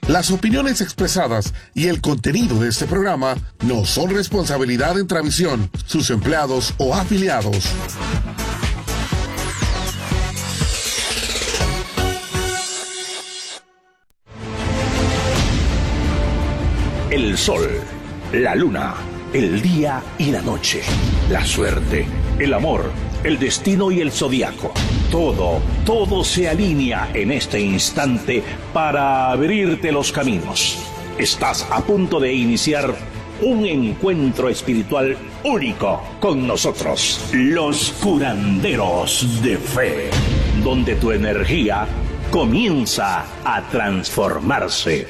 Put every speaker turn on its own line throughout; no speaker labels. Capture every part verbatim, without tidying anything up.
Las opiniones expresadas y el contenido de este programa no son responsabilidad de Intravisión, sus empleados o afiliados.
El sol, la luna, el día y la noche, la suerte, el amor, el destino y el zodiaco. Todo, todo se alinea en este instante para abrirte los caminos. Estás a punto de iniciar un encuentro espiritual único con nosotros, los curanderos de fe, donde tu energía comienza a transformarse.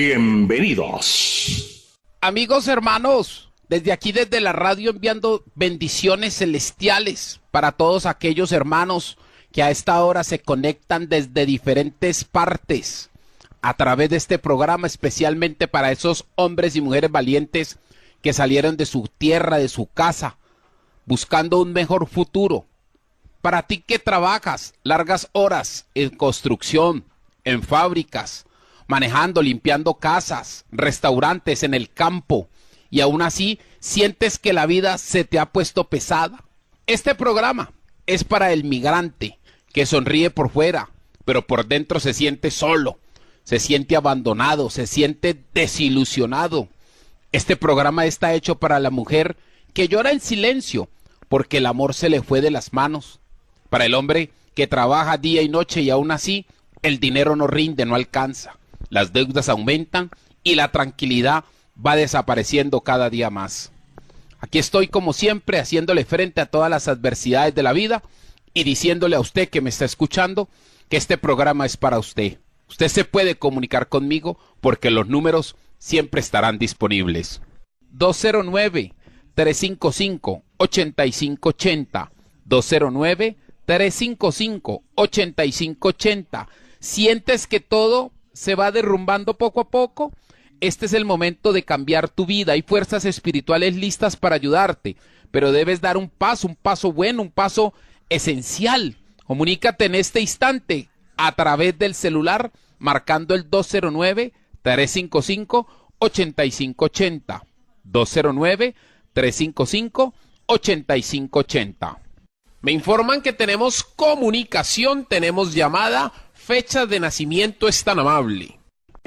Bienvenidos.
Amigos hermanos, desde aquí, desde la radio, enviando bendiciones celestiales para todos aquellos hermanos que a esta hora se conectan desde diferentes partes a través de este programa, especialmente para esos hombres y mujeres valientes que salieron de su tierra, de su casa, buscando un mejor futuro. Para ti que trabajas largas horas en construcción, en fábricas, manejando, limpiando casas, restaurantes, en el campo, y aún así sientes que la vida se te ha puesto pesada. Este programa es para el migrante que sonríe por fuera, pero por dentro se siente solo, se siente abandonado, se siente desilusionado. Este programa está hecho para la mujer que llora en silencio porque el amor se le fue de las manos, para el hombre que trabaja día y noche y aún así el dinero no rinde, no alcanza, las deudas aumentan y la tranquilidad va desapareciendo cada día más. Aquí estoy como siempre haciéndole frente a todas las adversidades de la vida y diciéndole a usted que me está escuchando que este programa es para usted. Usted se puede comunicar conmigo porque los números siempre estarán disponibles. dos cero nueve, tres cinco cinco, ocho cinco ocho cero, dos cero nueve, tres cinco cinco, ocho cinco ocho cero. ¿Sientes que todo se va derrumbando poco a poco? Este es el momento de cambiar tu vida. Hay fuerzas espirituales listas para ayudarte, pero debes dar un paso, un paso bueno, un paso esencial. Comunícate en este instante a través del celular marcando el dos cero nueve, tres cinco cinco, ocho cinco ocho cero. dos cero nueve, tres cinco cinco, ocho cinco ocho cero. Me informan que tenemos comunicación, tenemos llamada. Fecha de nacimiento es tan amable.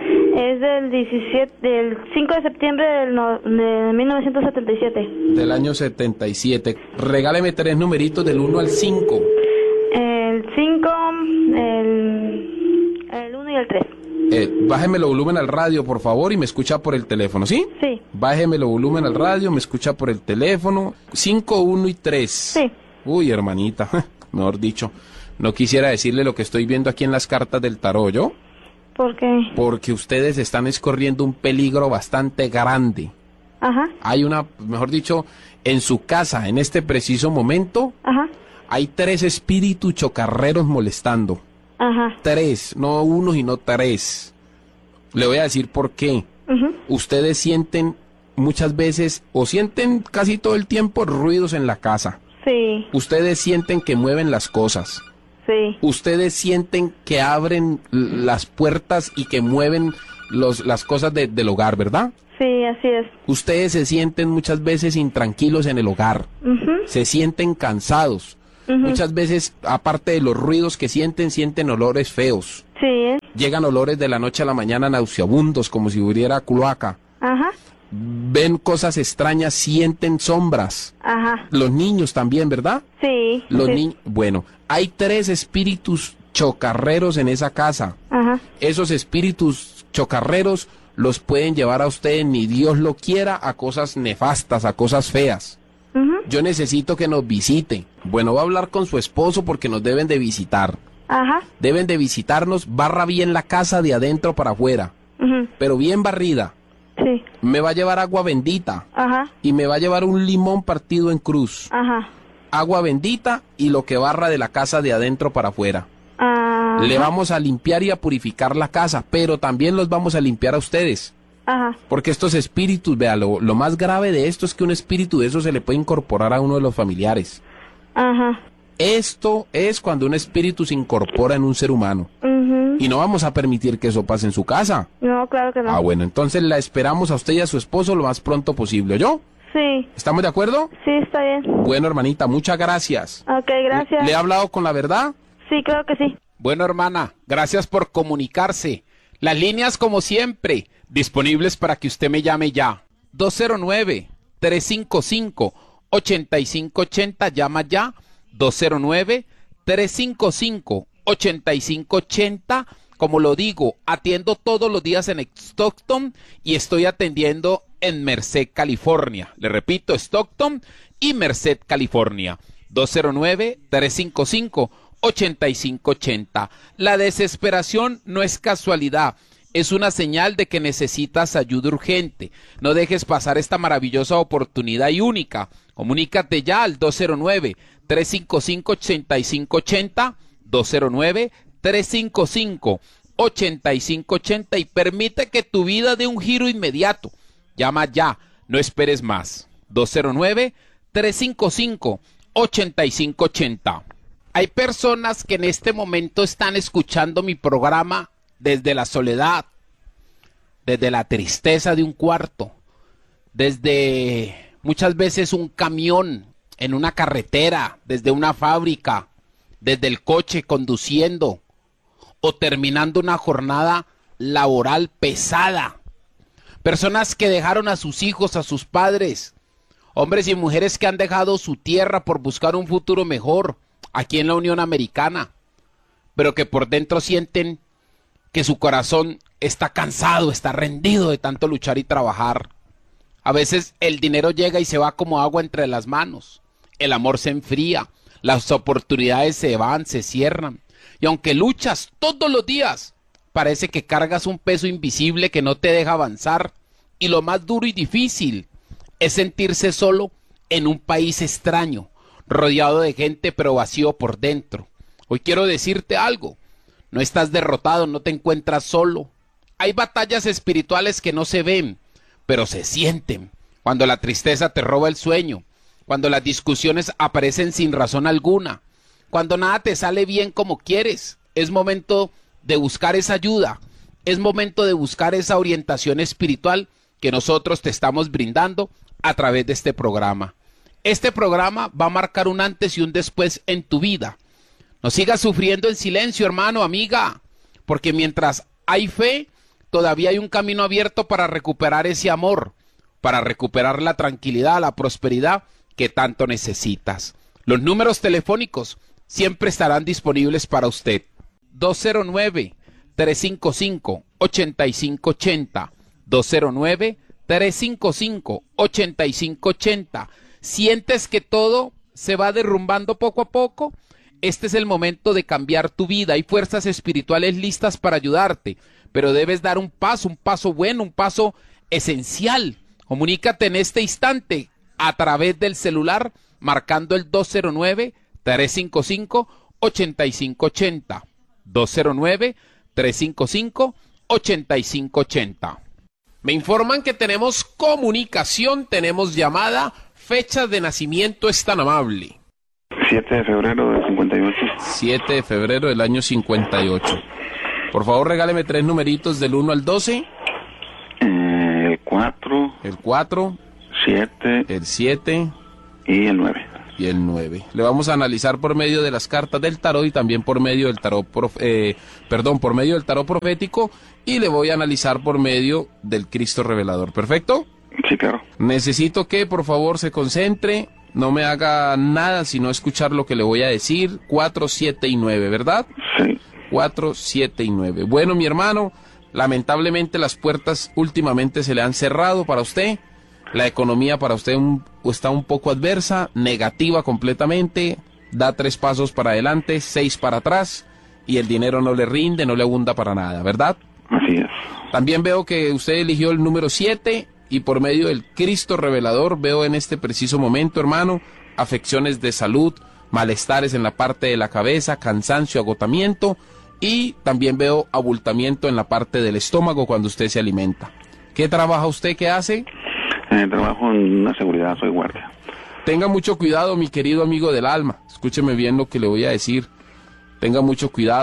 Es del diecisiete, del cinco de septiembre del no, de mil novecientos setenta y siete.
Del año setenta y siete. Regáleme tres numeritos del uno al cinco.
El cinco, el, el uno y el tres.
Eh, bájemelo volumen al radio, por favor, y me escucha por el teléfono, ¿sí?
Sí.
Bájemelo volumen al radio, me escucha por el teléfono. cinco, uno y tres.
Sí.
Uy, hermanita, mejor dicho, no quisiera decirle lo que estoy viendo aquí en las cartas del tarot, ¿yo?
¿Por qué?
Porque ustedes están escorriendo un peligro bastante grande.
Ajá.
Hay una, mejor dicho, en su casa, en este preciso momento,
Ajá.
hay tres espíritus chocarreros molestando.
Ajá.
Tres, no uno, sino tres. Le voy a decir por qué.
Uh-huh.
Ustedes sienten muchas veces, o sienten casi todo el tiempo, ruidos en la casa.
Sí.
Ustedes sienten que mueven las cosas.
Sí.
Ustedes sienten que abren las puertas y que mueven los, las cosas de, del hogar, ¿verdad?
Sí, así es.
Ustedes se sienten muchas veces intranquilos en el hogar.
Uh-huh.
Se sienten cansados.
Uh-huh.
Muchas veces, aparte de los ruidos que sienten, sienten olores feos.
Sí, ¿eh?
Llegan olores de la noche a la mañana nauseabundos, como si hubiera cloaca.
Ajá.
Ven cosas extrañas, sienten sombras.
Ajá.
Los niños también, ¿verdad?
Sí.
Los
sí.
niños. Bueno, hay tres espíritus chocarreros en esa casa.
Ajá.
Esos espíritus chocarreros los pueden llevar a usted, ni Dios lo quiera, a cosas nefastas, a cosas feas.
Uh-huh.
Yo necesito que nos visite. Bueno, va a hablar con su esposo porque nos deben de visitar.
Ajá.
Deben de visitarnos, barra bien la casa de adentro para afuera,
Uh-huh.
pero bien barrida.
Sí.
Me va a llevar agua bendita
Ajá.
y me va a llevar un limón partido en cruz.
Ajá.
Agua bendita y lo que barra de la casa de adentro para afuera.
Ajá.
Le vamos a limpiar y a purificar la casa, pero también los vamos a limpiar a ustedes.
Ajá.
Porque estos espíritus, vea, lo, lo más grave de esto es que un espíritu de eso se le puede incorporar a uno de los familiares.
Ajá.
Esto es cuando un espíritu se incorpora en un ser humano.
Uh-huh.
Y no vamos a permitir que eso pase en su casa.
No, claro que no.
Ah, bueno, entonces la esperamos a usted y a su esposo lo más pronto posible, ¿yo?
Sí.
¿Estamos de acuerdo?
Sí, está bien.
Bueno, hermanita, muchas gracias.
Ok, gracias.
¿Le he hablado con la verdad?
Sí, creo que sí.
Bueno, hermana, gracias por comunicarse. Las líneas, como siempre, disponibles para que usted me llame ya. dos cero nueve, tres cinco cinco, ocho cinco ocho cero, llama ya. dos cero nueve, tres cinco cinco, ocho cinco ocho cero. Como lo digo, atiendo todos los días en Stockton y estoy atendiendo en Merced, California. Le repito, Stockton y Merced, California. dos cero nueve, tres cinco cinco, ocho cinco ocho cero. La desesperación no es casualidad, es una señal de que necesitas ayuda urgente. No dejes pasar esta maravillosa oportunidad y única. Comunícate ya al dos cero nueve, tres cinco cinco, ocho cinco ocho cero, dos cero nueve, tres cinco cinco, ocho cinco ocho cero y permite que tu vida dé un giro inmediato. Llama ya, no esperes más. dos cero nueve, tres cinco cinco, ocho cinco ocho cero. Hay personas que en este momento están escuchando mi programa desde la soledad, desde la tristeza de un cuarto, desde muchas veces un camión en una carretera, desde una fábrica, desde el coche conduciendo o terminando una jornada laboral pesada. Personas que dejaron a sus hijos, a sus padres, hombres y mujeres que han dejado su tierra por buscar un futuro mejor aquí en la Unión Americana, pero que por dentro sienten que su corazón está cansado, está rendido de tanto luchar y trabajar. A veces el dinero llega y se va como agua entre las manos, el amor se enfría, las oportunidades se van, se cierran, y aunque luchas todos los días, parece que cargas un peso invisible que no te deja avanzar, y lo más duro y difícil es sentirse solo en un país extraño, rodeado de gente pero vacío por dentro. Hoy quiero decirte algo, no estás derrotado, no te encuentras solo. Hay batallas espirituales que no se ven, pero se sienten. Cuando la tristeza te roba el sueño, cuando las discusiones aparecen sin razón alguna, cuando nada te sale bien como quieres, es momento de buscar esa ayuda, es momento de buscar esa orientación espiritual que nosotros te estamos brindando a través de este programa. Este programa va a marcar un antes y un después en tu vida. No sigas sufriendo en silencio, hermano, amiga, porque mientras hay fe, todavía hay un camino abierto para recuperar ese amor, para recuperar la tranquilidad, la prosperidad que tanto necesitas. Los números telefónicos siempre estarán disponibles para usted. dos cero nueve, tres cinco cinco, ocho cinco ocho cero, dos cero nueve, tres cinco cinco, ocho cinco ocho cero. ¿Sientes que todo se va derrumbando poco a poco? Este es el momento de cambiar tu vida. Hay fuerzas espirituales listas para ayudarte, pero debes dar un paso, un paso bueno, un paso esencial. Comunícate en este instante a través del celular marcando el dos cero nueve, tres cinco cinco, ocho cinco ocho cero. dos cero nueve, tres cinco cinco, ocho cinco ocho cero. Me informan que tenemos comunicación, tenemos llamada. Fecha de nacimiento es tan amable.
siete de febrero del cincuenta y ocho.
siete de febrero del año cincuenta y ocho. Por favor, regáleme tres numeritos del uno al doce.
Eh, el cuatro.
El cuatro.
siete.
El siete.
Y el nueve.
Y el nueve. Le vamos a analizar por medio de las cartas del tarot y también por medio del tarot, prof, eh, perdón, por medio del tarot profético, y le voy a analizar por medio del Cristo revelador. ¿Perfecto?
Sí, claro.
Necesito que por favor se concentre, no me haga nada sino escuchar lo que le voy a decir. Cuatro, siete y nueve, ¿verdad?
Sí.
Cuatro, siete y nueve. Bueno, mi hermano, lamentablemente las puertas últimamente se le han cerrado para usted. La economía para usted un, está un poco adversa, negativa completamente. Da tres pasos para adelante, seis para atrás, y el dinero no le rinde, no le abunda para nada, ¿verdad?
Así es.
También veo que usted eligió el número siete, y por medio del Cristo revelador veo en este preciso momento, hermano, afecciones de salud, malestares en la parte de la cabeza, cansancio, agotamiento, y también veo abultamiento en la parte del estómago cuando usted se alimenta. ¿Qué trabaja usted? ¿Qué hace?
Eh, trabajo en la seguridad, soy guardia.
Tenga mucho cuidado, mi querido amigo del alma. Escúcheme bien lo que le voy a decir. Tenga mucho cuidado.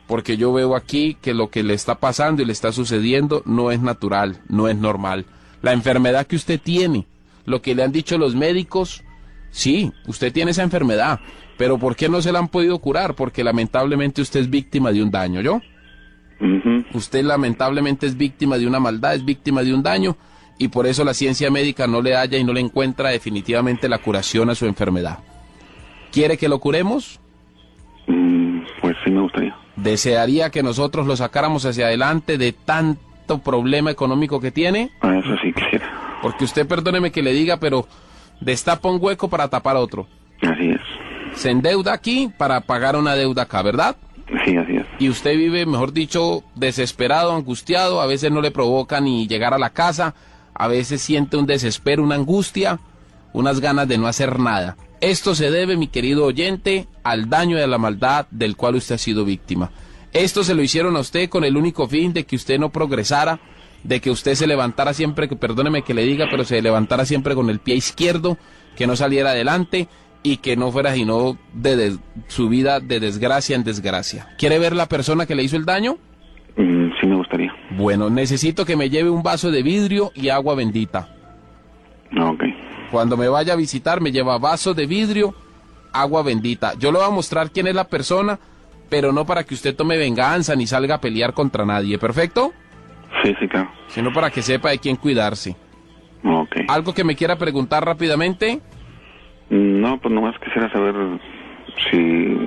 porque yo veo aquí que lo que le está pasando y le está sucediendo no es natural, no es normal. La enfermedad que usted tiene, lo que le han dicho los médicos, sí, usted tiene esa enfermedad, pero ¿por qué no se la han podido curar? Porque lamentablemente usted es víctima de un daño, ¿yo?
Mhm.
Usted lamentablemente es víctima de una maldad, es víctima de un daño, y por eso la ciencia médica no le halla y no le encuentra definitivamente la curación a su enfermedad. ¿Quiere que lo curemos?
Mm, pues sí me gustaría.
¿Desearía que nosotros lo sacáramos hacia adelante de tanto problema económico que tiene?
A eso sí quisiera.
Porque usted, perdóneme que le diga, pero destapa un hueco para tapar otro.
Así es.
Se endeuda aquí para pagar una deuda acá, ¿verdad?
Sí, así es.
Y usted vive, mejor dicho, desesperado, angustiado, a veces no le provoca ni llegar a la casa, a veces siente un desespero, una angustia, unas ganas de no hacer nada. Esto se debe, mi querido oyente, al daño y a la maldad del cual usted ha sido víctima. Esto se lo hicieron a usted con el único fin de que usted no progresara, de que usted se levantara siempre, que perdóneme que le diga, pero se levantara siempre con el pie izquierdo, que no saliera adelante y que no fuera sino de, de su vida de desgracia en desgracia. ¿Quiere ver la persona que le hizo el daño?
Mm, sí me gustaría.
Bueno, necesito que me lleve un vaso de vidrio y agua bendita.
Ok.
Cuando me vaya a visitar me lleva vaso de vidrio, agua bendita. Yo le voy a mostrar quién es la persona, pero no para que usted tome venganza ni salga a pelear contra nadie, ¿perfecto?
Sí, sí, claro.
Sino para que sepa de quién cuidarse.
Ok.
¿Algo que me quiera preguntar rápidamente?
No, pues nomás quisiera saber si... eh,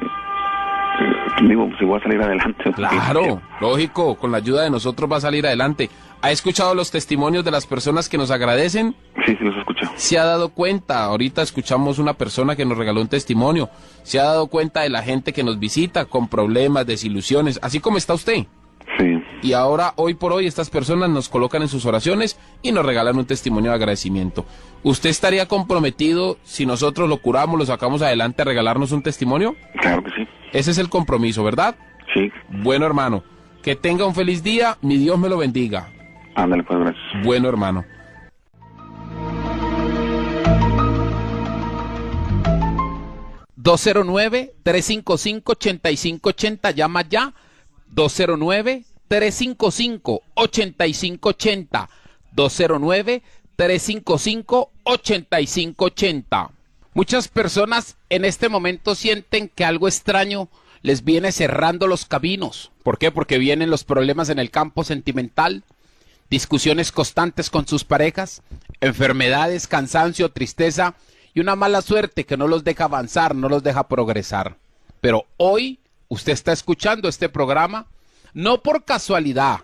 Digo, si voy a salir adelante.
Claro, lógico, con la ayuda de nosotros va a salir adelante. ¿Ha escuchado los testimonios de las personas que nos agradecen?
Sí, sí los escucho.
¿Se ha dado cuenta? Ahorita escuchamos una persona que nos regaló un testimonio. ¿Se ha dado cuenta de la gente que nos visita con problemas, desilusiones, así como está usted?
Sí.
Y ahora, hoy por hoy, estas personas nos colocan en sus oraciones y nos regalan un testimonio de agradecimiento. ¿Usted estaría comprometido, si nosotros lo curamos, lo sacamos adelante, a regalarnos un testimonio?
Claro que sí.
Ese es el compromiso, ¿verdad?
Sí.
Bueno, hermano, que tenga un feliz día, mi Dios me lo bendiga.
Ándale, pues, gracias.
Bueno, hermano.
dos cero nueve, tres cinco cinco, ocho cinco ocho cero, llama ya. dos cero nueve, tres cinco cinco, ocho cinco ocho cero. dos cero nueve, tres cinco cinco, ocho cinco ocho cero. Muchas personas en este momento sienten que algo extraño les viene cerrando los caminos. ¿Por qué? Porque vienen los problemas en el campo sentimental, discusiones constantes con sus parejas, enfermedades, cansancio, tristeza y una mala suerte que no los deja avanzar, no los deja progresar. Pero hoy usted está escuchando este programa no por casualidad.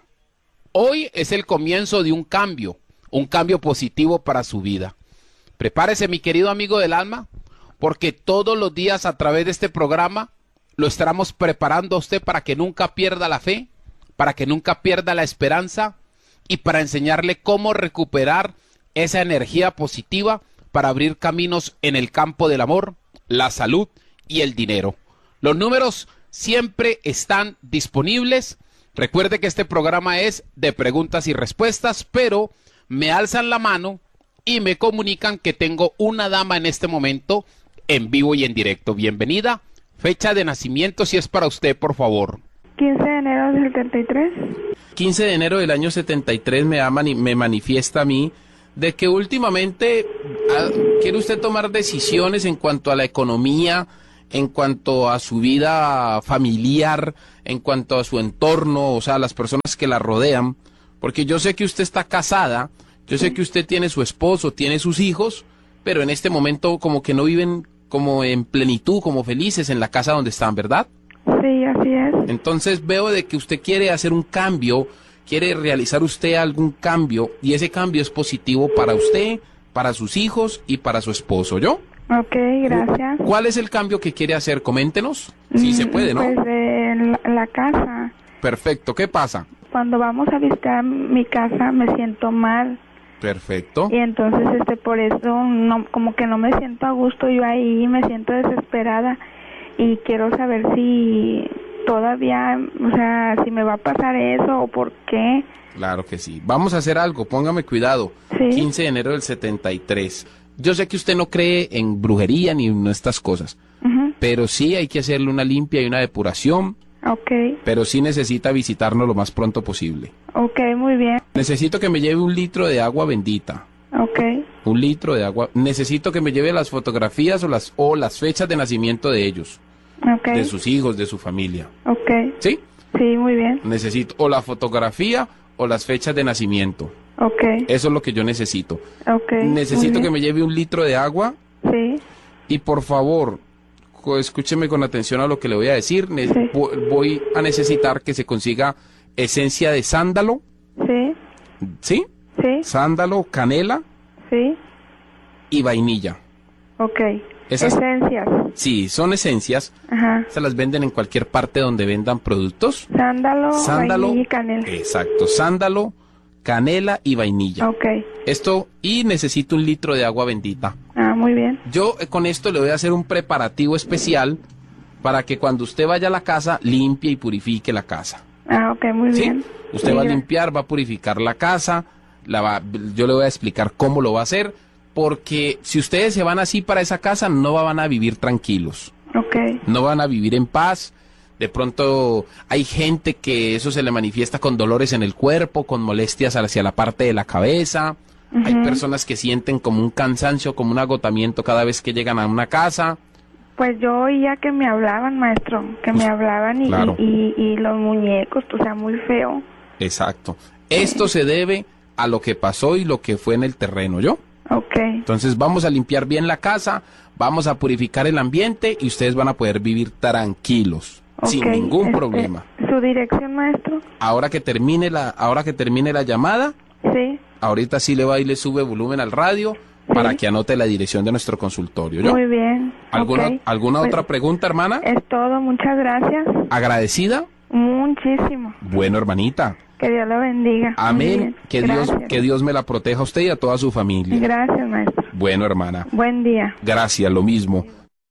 Hoy es el comienzo de un cambio, un cambio positivo para su vida. Prepárese, mi querido amigo del alma, porque todos los días a través de este programa lo estaremos preparando a usted para que nunca pierda la fe, para que nunca pierda la esperanza y para enseñarle cómo recuperar esa energía positiva para abrir caminos en el campo del amor, la salud y el dinero. Los números siempre están disponibles. Recuerde que este programa es de preguntas y respuestas, pero me alzan la mano y me comunican que tengo una dama en este momento en vivo y en directo. Bienvenida. Fecha de nacimiento, si es para usted, por favor.
quince de enero del setenta y tres.
quince de enero del año setenta y tres me, mani me manifiesta a mí de que últimamente ah, quiere usted tomar decisiones en cuanto a la economía, en cuanto a su vida familiar, en cuanto a su entorno, o sea, las personas que la rodean, porque yo sé que usted está casada, yo sé que usted tiene su esposo, tiene sus hijos, pero en este momento como que no viven como en plenitud, como felices en la casa donde están, ¿verdad?
Sí, así es.
Entonces veo de que usted quiere hacer un cambio, quiere realizar usted algún cambio, y ese cambio es positivo para usted, para sus hijos y para su esposo, ¿yo?
Ok, gracias.
¿Cuál es el cambio que quiere hacer? Coméntenos. Sí,
Mm,
se puede, ¿no?
Pues en la, la casa.
Perfecto. ¿Qué pasa?
Cuando vamos a visitar mi casa me siento mal.
Perfecto.
Y entonces este por eso no, como que no me siento a gusto yo ahí, me siento desesperada y quiero saber si todavía, o sea, si me va a pasar eso o por qué.
Claro que sí. Vamos a hacer algo, póngame cuidado.
Sí.
quince de enero del setenta y tres. Yo sé que usted no cree en brujería ni en estas cosas,
Ujú.
pero sí hay que hacerle una limpia y una depuración
Ok.
Pero sí necesita visitarnos lo más pronto posible.
Ok, muy bien.
Necesito que me lleve un litro de agua bendita.
Ok.
Un litro de agua. Necesito que me lleve las fotografías o las, o las fechas de nacimiento de ellos.
Ok.
De sus hijos, de su familia.
Ok.
¿Sí?
Sí, muy bien.
Necesito o la fotografía o las fechas de nacimiento.
Ok.
Eso es lo que yo necesito.
Ok.
Necesito
muy
que
bien.
me lleve un litro de agua.
Sí.
Y por favor, co- escúcheme con atención a lo que le voy a decir. Ne-
Sí.
vo- Voy a necesitar que se consiga esencia de sándalo,
Sí.
¿sí?
Sí.
Sándalo, canela
Sí.
y vainilla.
Ok.
Esas-
Esencias.
Sí, son esencias.
Ajá.
Se las venden en cualquier parte donde vendan productos.
Sándalo,
Sándalo.
vainilla y canela.
Exacto, sándalo, canela y vainilla.
Ok.
Esto, y necesito un litro de agua bendita.
Ah, muy bien.
Yo eh, con esto le voy a hacer un preparativo especial para que cuando usted vaya a la casa, limpie y purifique la casa.
Ah, ok, muy
¿Sí?
bien.
Usted
Sí,
va a
gra-
limpiar, va a purificar la casa, la va, yo le voy a explicar cómo lo va a hacer, porque si ustedes se van así para esa casa, no van a vivir tranquilos,
Ok.
no van a vivir en paz. De pronto hay gente que eso se le manifiesta con dolores en el cuerpo, con molestias hacia la parte de la cabeza. Hay
Ujú.
personas que sienten como un cansancio, como un agotamiento cada vez que llegan a una casa.
Pues yo oía que me hablaban, maestro, que me hablaban y,
Claro.
y, y, y los muñecos, o sea, muy feo.
Exacto. Esto se debe a lo que pasó y lo que fue en el terreno, ¿yo?
Ok.
Entonces vamos a limpiar bien la casa, vamos a purificar el ambiente y ustedes van a poder vivir tranquilos, sin
Ok,
ningún
este,
problema.
¿Su dirección, maestro?
Ahora que termine la, ahora que termine la llamada,
Sí.
ahorita sí le va y le sube volumen al radio para
Sí.
que anote la dirección de nuestro consultorio, ¿yo?
Muy bien.
¿Alguna,
ok.
¿alguna
Pues,
otra pregunta, hermana?
Es todo, muchas gracias.
¿Agradecida?
Muchísimo.
Bueno, hermanita.
Que Dios lo bendiga. Muy
Amén.
bien.
Que Dios,
Gracias.
que Dios me la proteja a usted y a toda su familia.
Gracias, maestro.
Bueno, hermana.
Buen día.
Gracias, lo mismo.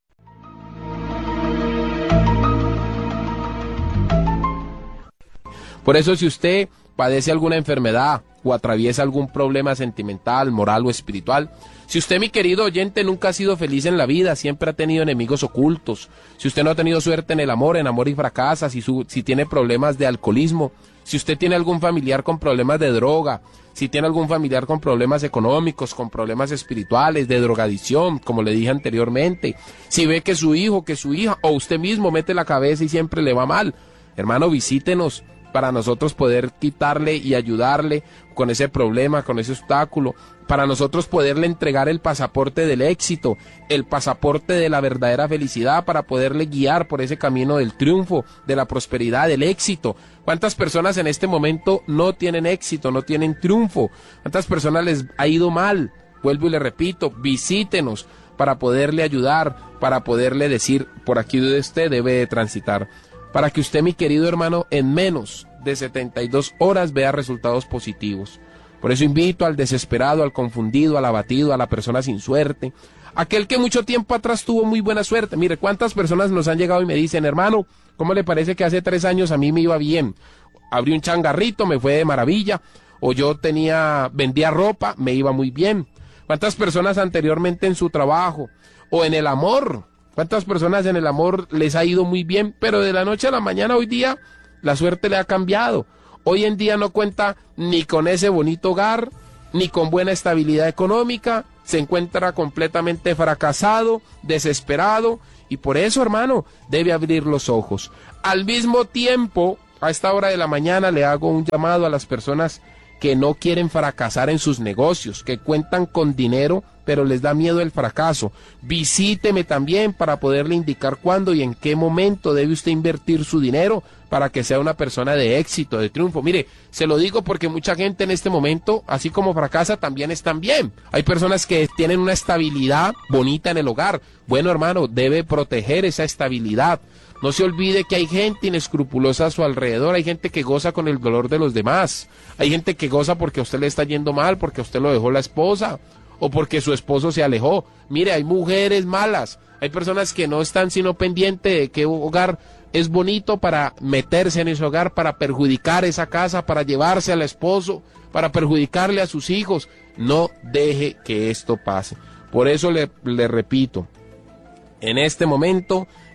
Por eso, si usted padece alguna enfermedad o atraviesa algún problema sentimental, moral o espiritual, si usted, mi querido oyente, nunca ha sido feliz en la vida, siempre ha tenido enemigos ocultos, si usted no ha tenido suerte en el amor, en amor y fracasa, si, su, si tiene problemas de alcoholismo, si usted tiene algún familiar con problemas de droga, si tiene algún familiar con problemas económicos, con problemas espirituales, de drogadicción, como le dije anteriormente, si ve que su hijo, que su hija o usted mismo mete la cabeza y siempre le va mal, hermano, visítenos para nosotros poder quitarle y ayudarle con ese problema, con ese obstáculo, para nosotros poderle entregar el pasaporte del éxito, el pasaporte de la verdadera felicidad, para poderle guiar por ese camino del triunfo, de la prosperidad, del éxito. ¿Cuántas personas en este momento no tienen éxito, no tienen triunfo? ¿Cuántas personas les ha ido mal? Vuelvo y le repito, visítenos para poderle ayudar, para poderle decir, por aquí usted debe de transitar, para que usted, mi querido hermano, en menos de setenta y dos horas vea resultados positivos. Por eso invito al desesperado, al confundido, al abatido, a la persona sin suerte, aquel que mucho tiempo atrás tuvo muy buena suerte. Mire, cuántas personas nos han llegado y me dicen, hermano, ¿cómo le parece que hace tres años a mí me iba bien? Abrí un changarrito, me fue de maravilla, o yo tenía, vendía ropa, me iba muy bien. ¿Cuántas personas anteriormente en su trabajo o en el amor? ¿Cuántas personas en el amor les ha ido muy bien? Pero de la noche a la mañana hoy día la suerte le ha cambiado. Hoy en día no cuenta ni con ese bonito hogar, ni con buena estabilidad económica, se encuentra completamente fracasado, desesperado, y por eso, hermano, debe abrir los ojos. Al mismo tiempo, a esta hora de la mañana le hago un llamado a las personas que no quieren fracasar en sus negocios, que cuentan con dinero, pero les da miedo el fracaso. Visíteme también para poderle indicar cuándo y en qué momento debe usted invertir su dinero para que sea una persona de éxito, de triunfo. Mire, se lo digo porque mucha gente en este momento, así como fracasa, también están bien. Hay personas que tienen una estabilidad bonita en el hogar. Bueno, hermano, debe proteger esa estabilidad. No se olvide que hay gente inescrupulosa a su alrededor, hay gente que goza con el dolor de los demás, hay gente que goza porque a usted le está yendo mal, porque a usted lo dejó la esposa, o porque su esposo se alejó. Mire, hay mujeres malas, hay personas que no están sino pendientes de qué hogar es bonito para meterse en ese hogar, para perjudicar esa casa, para llevarse al esposo, para perjudicarle a sus hijos. No deje que esto pase. Por eso le, le repito, en este momento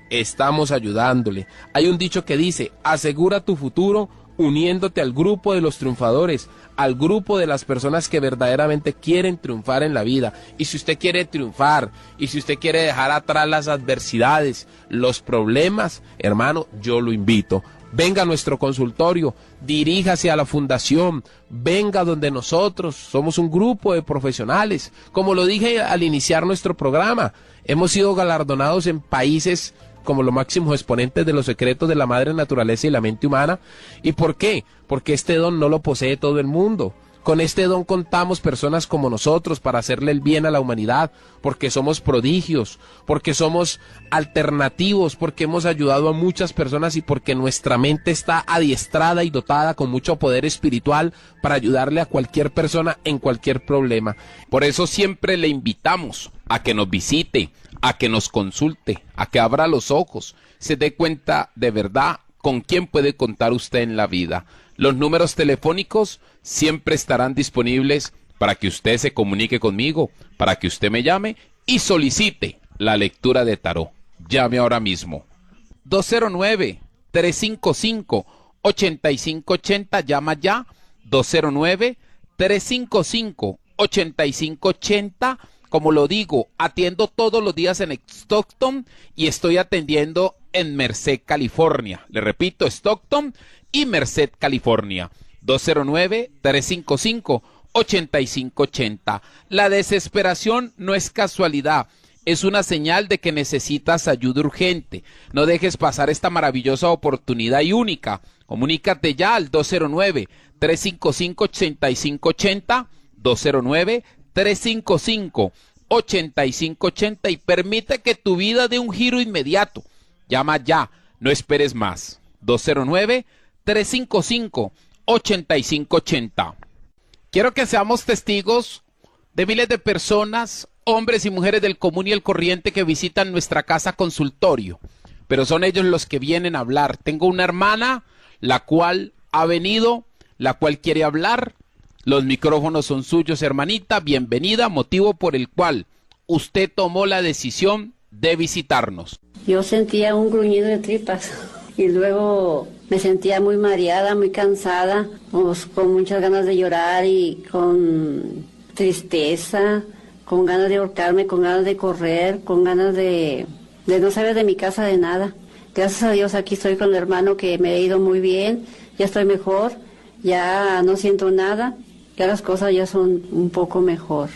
estamos ayudándole. Hay un dicho que dice, asegura tu futuro uniéndote al grupo de los triunfadores, al grupo de las personas que verdaderamente quieren triunfar en la vida. Y si usted quiere triunfar, y si usted quiere dejar atrás las adversidades, los problemas, hermano, yo lo invito. Venga a nuestro consultorio, diríjase a la fundación, venga donde nosotros somos un grupo de profesionales. Como lo dije al iniciar nuestro programa, hemos sido galardonados en países como los máximos exponentes de los secretos de la madre naturaleza y la mente humana. ¿Y por qué? Porque este don no lo posee todo el mundo. Con este don contamos personas como nosotros para hacerle el bien a la humanidad, porque somos prodigios, porque somos alternativos, porque hemos ayudado a muchas personas y porque nuestra mente está adiestrada y dotada con mucho poder espiritual para ayudarle a cualquier persona en cualquier problema.
Por eso siempre le invitamos a que nos visite, a que nos consulte, a que abra los ojos, se dé cuenta de verdad con quién puede contar usted en la vida. Los números telefónicos siempre estarán disponibles para que usted se comunique conmigo, para que usted me llame y solicite la lectura de tarot. Llame ahora mismo. dos cero nueve, tres cinco cinco, ocho cinco ocho cero, llama ya. dos cero nueve, tres cinco cinco, ocho cinco ocho cero. Como lo digo, atiendo todos los días en Stockton y estoy atendiendo en Merced, California. Le repito, Stockton y Merced, California. dos cero nueve, tres cinco cinco, ocho cinco ocho cero. La desesperación no es casualidad, es una señal de que necesitas ayuda urgente. No dejes pasar esta maravillosa oportunidad y única. Comunícate ya al dos cero nueve, tres cinco cinco, ocho cinco ocho cero, dos cero nueve, tres cinco cinco, ocho cinco ocho cero y permite que tu vida dé un giro inmediato. Llama ya, no esperes más. dos cero nueve, tres cinco cinco, ocho cinco ocho cero. Quiero que seamos testigos de miles de personas, hombres y mujeres del común y el corriente que visitan nuestra casa consultorio, pero son ellos los que vienen a hablar. Tengo una hermana, la cual ha venido, la cual quiere hablar. Los micrófonos son suyos, hermanita, bienvenida, motivo por el cual usted tomó la decisión de visitarnos.
Yo sentía un gruñido de tripas y luego me sentía muy mareada, muy cansada, pues, con muchas ganas de llorar y con tristeza, con ganas de ahorcarme, con ganas de correr, con ganas de, de no saber de mi casa de nada. Gracias a Dios aquí estoy con el hermano que me ha ido muy bien, ya estoy mejor, ya no siento nada. Ya las cosas ya son un poco mejor.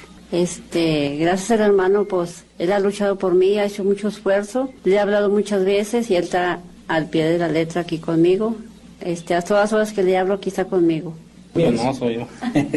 Este, gracias al hermano, pues, él ha luchado por mí, ha hecho mucho esfuerzo, le he hablado muchas veces y él está al pie de la letra aquí conmigo. Este, a todas horas que le hablo aquí está conmigo.
Bien, no, soy yo.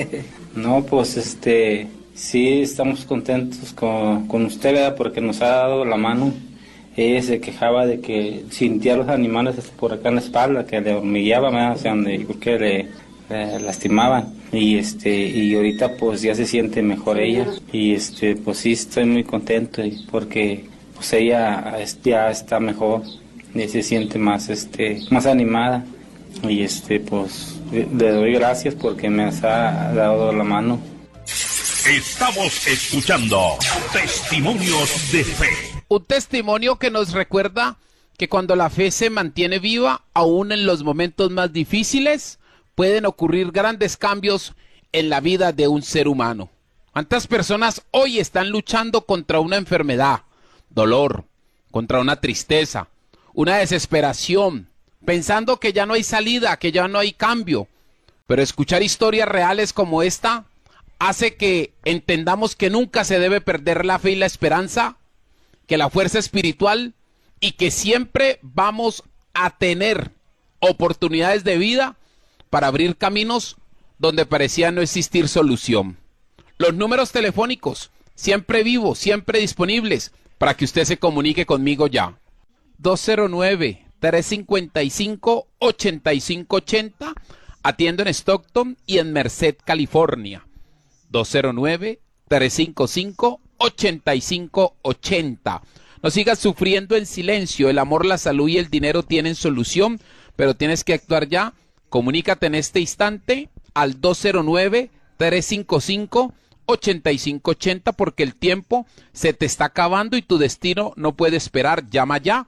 No, pues, este, sí estamos contentos con, con usted, ¿verdad? Porque nos ha dado la mano. Ella se quejaba de que sentía los animales por acá en la espalda, que le hormigueaban, ¿verdad? O sea, donde yo creo que le, le lastimaban. Y este y ahorita pues ya se siente mejor ella y este pues sí estoy muy contento y porque pues ella ya está mejor y se siente más este más animada y este pues le doy gracias porque me ha dado la mano.
Estamos escuchando Testimonios de Fe.
Un testimonio que nos recuerda que cuando la fe se mantiene viva, aún en los momentos más difíciles, pueden ocurrir grandes cambios en la vida de un ser humano. ¿Cuántas personas hoy están luchando contra una enfermedad, dolor, contra una tristeza, una desesperación, pensando que ya no hay salida, que ya no hay cambio? Pero escuchar historias reales como esta hace que entendamos que nunca se debe perder la fe y la esperanza, que la fuerza espiritual y que siempre vamos a tener oportunidades de vida para abrir caminos donde parecía no existir solución. Los números telefónicos, siempre vivos, siempre disponibles, para que usted se comunique conmigo ya. dos cero nueve, tres cinco cinco, ocho cinco ocho cero, atiendo en Stockton y en Merced, California. dos cero nueve, tres cinco cinco, ocho cinco ocho cero. No sigas sufriendo en silencio, el amor, la salud y el dinero tienen solución, pero tienes que actuar ya. Comunícate en este instante al dos cero nueve, tres cinco cinco, ocho cinco ocho cero porque el tiempo se te está acabando y tu destino no puede esperar. Llama ya,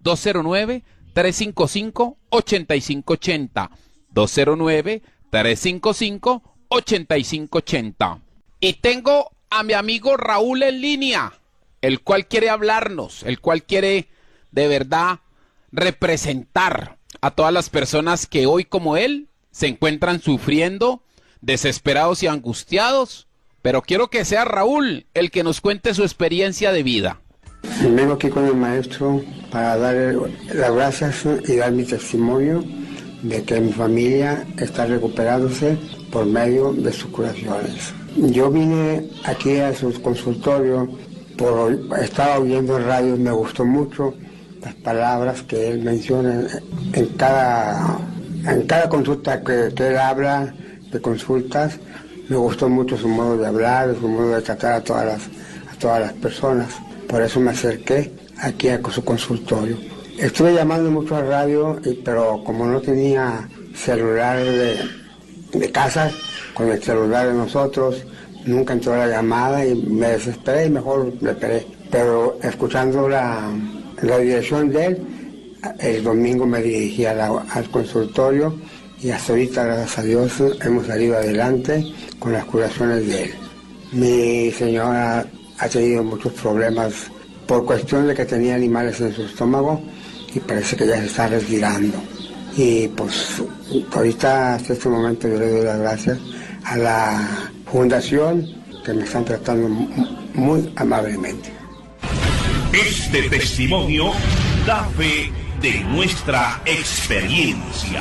dos cero nueve, tres cinco cinco, ocho cinco ocho cero. dos cero nueve, tres cinco cinco, ocho cinco ocho cero. Y tengo a mi amigo Raúl en línea, el cual quiere hablarnos, el cual quiere de verdad representar a todas las personas que hoy como él se encuentran sufriendo, desesperados y angustiados. Pero quiero que sea Raúl el que nos cuente su experiencia de vida.
Vengo aquí con el maestro para dar las gracias y dar mi testimonio de que mi familia está recuperándose por medio de sus curaciones. Yo vine aquí a su consultorio, por, estaba oyendo en radio, me gustó mucho las palabras que él menciona en cada, en cada consulta que, que él habla de consultas. Me gustó mucho su modo de hablar, su modo de tratar a todas las, a todas las personas. Por eso me acerqué aquí a su consultorio. Estuve llamando mucho a radio, pero como no tenía celular de, de casa, con el celular de nosotros, nunca entró la llamada y me desesperé y mejor le esperé. Pero escuchando la, la dirección de él, el domingo me dirigí a la, al consultorio y hasta ahorita, gracias a Dios, hemos salido adelante con las curaciones de él. Mi señora ha tenido muchos problemas por cuestión de que tenía animales en su estómago y parece que ya se está retirando. Y pues ahorita hasta este momento yo le doy las gracias a la fundación que me están tratando muy amablemente.
Este testimonio da fe de nuestra experiencia.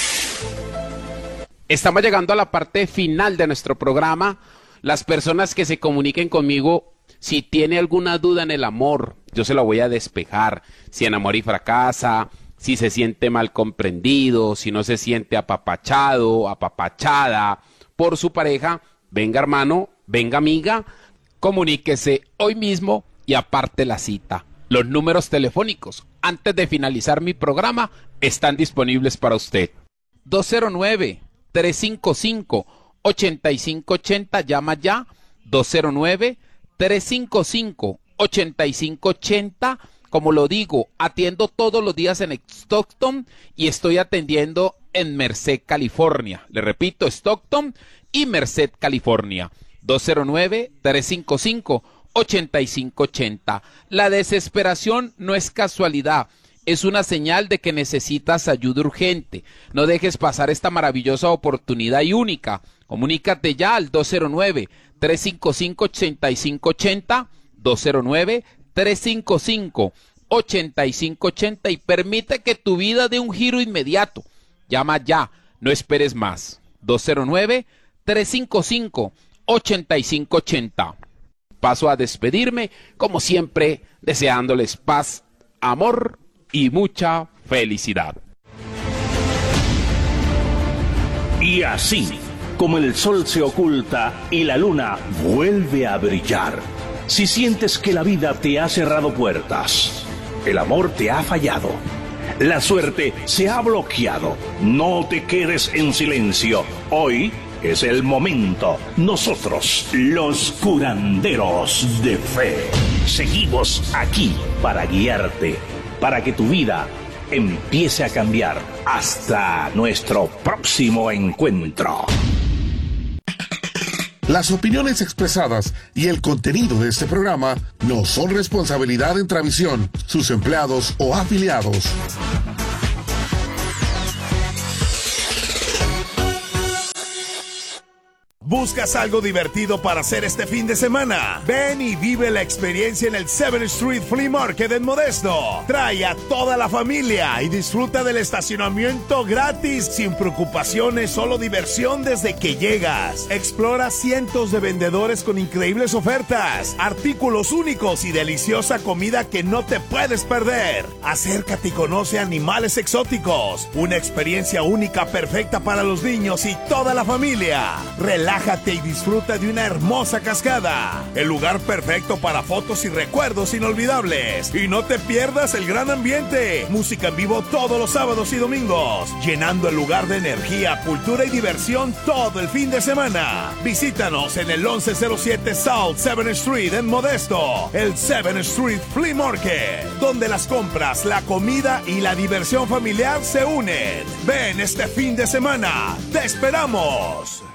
Estamos llegando a la parte final de nuestro programa. Las personas que se comuniquen conmigo, si tiene alguna duda en el amor, yo se la voy a despejar. Si enamora y fracasa, si se siente mal comprendido, si no se siente apapachado, apapachada por su pareja, venga hermano, venga amiga, comuníquese hoy mismo y aparte la cita. Los números telefónicos, antes de finalizar mi programa, están disponibles para usted. dos cero nueve, tres cinco cinco, ocho cinco ocho cero, llama ya, dos cero nueve, tres cinco cinco, ocho cinco ocho cero. Como lo digo, atiendo todos los días en Stockton y estoy atendiendo en Merced, California. Le repito, Stockton y Merced, California. dos cero nueve, tres cinco cinco, ocho cinco ocho cero. La desesperación no es casualidad. Es una señal de que necesitas ayuda urgente. No dejes pasar esta maravillosa oportunidad y única. Comunícate ya al dos cero nueve, tres cinco cinco, ocho cinco ocho cero, dos cero nueve, tres cinco cinco, ocho cinco ocho cero y permite que tu vida dé un giro inmediato. Llama ya, no esperes más. dos cero nueve, tres cinco cinco, ocho cinco ocho cero. Paso a despedirme, como siempre, deseándoles paz, amor y mucha felicidad.
Y así, como el sol se oculta y la luna vuelve a brillar, si sientes que la vida te ha cerrado puertas, el amor te ha fallado, la suerte se ha bloqueado, no te quedes en silencio. Hoy es el momento. Nosotros, los curanderos de fe, seguimos aquí para guiarte, para que tu vida empiece a cambiar. Hasta nuestro próximo encuentro.
Las opiniones expresadas y el contenido de este programa no son responsabilidad de Intravisión, sus empleados o afiliados.
¿Buscas algo divertido para hacer este fin de semana? Ven y vive la experiencia en el seventh Street Flea Market en Modesto. Trae a toda la familia y disfruta del estacionamiento gratis, sin preocupaciones, solo diversión desde que llegas. Explora cientos de vendedores con increíbles ofertas, artículos únicos y deliciosa comida que no te puedes perder. Acércate y conoce animales exóticos. Una experiencia única perfecta para los niños y toda la familia. Relaja relájate y disfruta de una hermosa cascada. El lugar perfecto para fotos y recuerdos inolvidables. Y no te pierdas el gran ambiente. Música en vivo todos los sábados y domingos, llenando el lugar de energía, cultura y diversión todo el fin de semana. Visítanos en el once cero siete South seventh Street en Modesto, el seventh Street Flea Market, donde las compras, la comida y la diversión familiar se unen. Ven este fin de semana. ¡Te esperamos!